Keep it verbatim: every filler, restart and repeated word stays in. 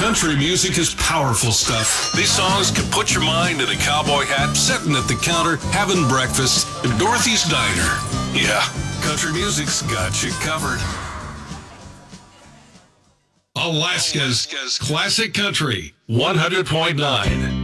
Country music is powerful stuff. These songs can put your mind in a cowboy hat, sitting at the counter, having breakfast at Dorothy's Diner. Yeah, country music's got you covered. Alaska's Classic Country, one hundred point nine.